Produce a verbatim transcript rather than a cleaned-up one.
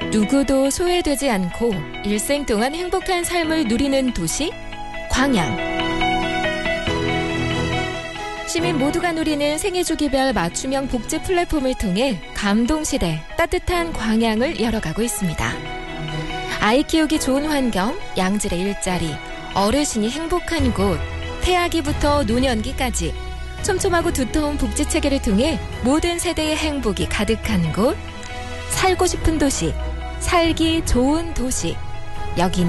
누구도 소외되지 않고 일생 동안 행복한 삶을 누리는 도시 광양. 시민 모두가 누리는 생애주기별 맞춤형 복지 플랫폼을 통해 감동시대 따뜻한 광양을 열어가고 있습니다. 아이 키우기 좋은 환경, 양질의 일자리, 어르신이 행복한 곳, 태아기부터 노년기까지 촘촘하고 두터운 복지체계를 통해 모든 세대의 행복이 가득한 곳, 살고 싶은 도시, 살기 좋은 도시, 여기는